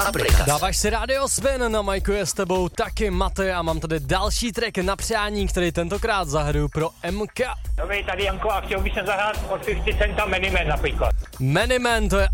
aplikace. Dáváš si Radio Spin, na majku je s tebou taky Maty a mám tady další track na přání, který tentokrát zahraju pro MK. Dobrý, tady Janko a chtěl bych se zahrát od 50 Centa Many Man například. Many Man, to je